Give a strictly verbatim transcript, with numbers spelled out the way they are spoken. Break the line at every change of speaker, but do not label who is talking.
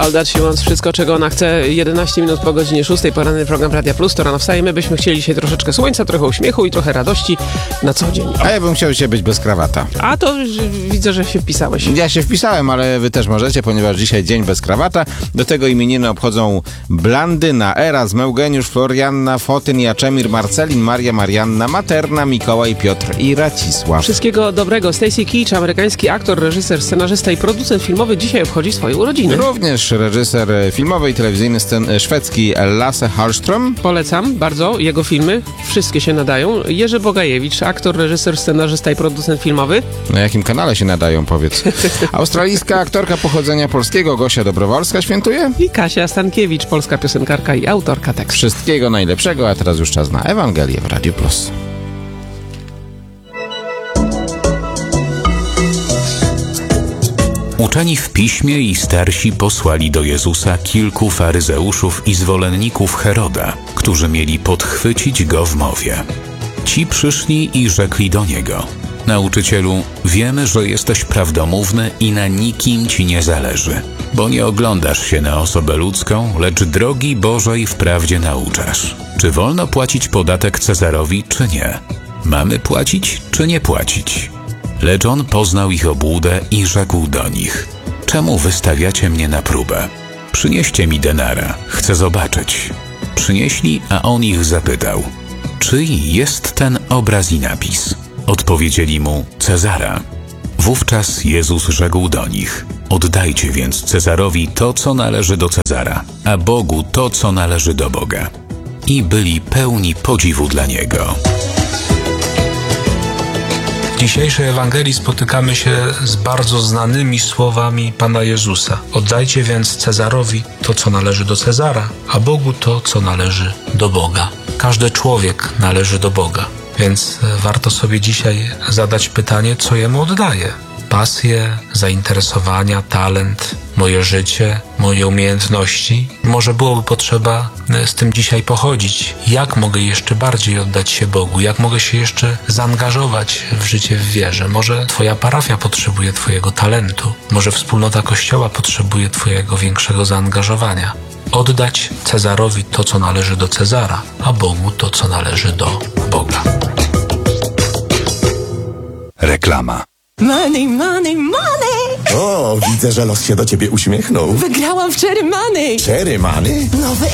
All That She Wants, wszystko czego ona chce, jedenaście minut po godzinie szóstej, poranny program Radia Plus, to rano wstajemy, byśmy chcieli dzisiaj troszeczkę słońca, trochę uśmiechu i trochę radości na co dzień.
A ja bym chciał dzisiaj być bez krawata.
A to że, widzę, że się wpisałeś.
Ja się wpisałem, ale wy też możecie, ponieważ dzisiaj dzień bez krawata. Do tego imieniny obchodzą Blandyna, Eraz, Eugeniusz, Florianna, Fotyn, Jaczemir, Marcelin, Maria, Marianna, Materna, Mikołaj, Piotr i Racisław.
Wszystkiego dobrego. Stacey Keach, amerykański aktor, reżyser, scenarzysta i producent filmowy, dzisiaj obchodzi swoje urodziny.
Również reżyser filmowy i telewizyjny scen szwedzki Lasse Hallström.
Polecam bardzo jego filmy, wszystkie się nadają. Jerzy Bogajewicz, aktor, reżyser, scenarzysta i producent filmowy.
Na jakim kanale się nadają, powiedz? Australijska aktorka pochodzenia polskiego Gosia Dobrowolska świętuje.
I Kasia Stankiewicz, polska piosenkarka i autorka tekstu.
Wszystkiego najlepszego, a teraz już czas na Ewangelię w Radiu Plus.
Uczeni w piśmie i starsi posłali do Jezusa kilku faryzeuszów i zwolenników Heroda, którzy mieli podchwycić go w mowie. Ci przyszli i rzekli do niego: Nauczycielu, wiemy, że jesteś prawdomówny i na nikim ci nie zależy, bo nie oglądasz się na osobę ludzką, lecz drogi Bożej wprawdzie nauczasz. Czy wolno płacić podatek Cezarowi, czy nie? Mamy płacić, czy nie płacić? Lecz on poznał ich obłudę i rzekł do nich: Czemu wystawiacie mnie na próbę? Przynieście mi denara, chcę zobaczyć. Przynieśli, a on ich zapytał: Czyj jest ten obraz i napis? Odpowiedzieli mu: Cezara. Wówczas Jezus rzekł do nich: Oddajcie więc Cezarowi to, co należy do Cezara, a Bogu to, co należy do Boga. I byli pełni podziwu dla Niego.
W dzisiejszej Ewangelii spotykamy się z bardzo znanymi słowami Pana Jezusa. Oddajcie więc Cezarowi to, co należy do Cezara, a Bogu to, co należy do Boga. Każdy człowiek należy do Boga, więc warto sobie dzisiaj zadać pytanie, co Jemu oddaję. Pasje, zainteresowania, talent, moje życie, moje umiejętności. Może byłoby potrzeba z tym dzisiaj pochodzić. Jak mogę jeszcze bardziej oddać się Bogu? Jak mogę się jeszcze zaangażować w życie w wierze? Może Twoja parafia potrzebuje Twojego talentu. Może wspólnota Kościoła potrzebuje Twojego większego zaangażowania. Oddać Cezarowi to, co należy do Cezara, a Bogu to, co należy do Boga.
Reklama.
Money, money, money!
O, widzę, że los się do ciebie uśmiechnął.
Wygrałam w Cherry Money!
Cherry Money?
Nowy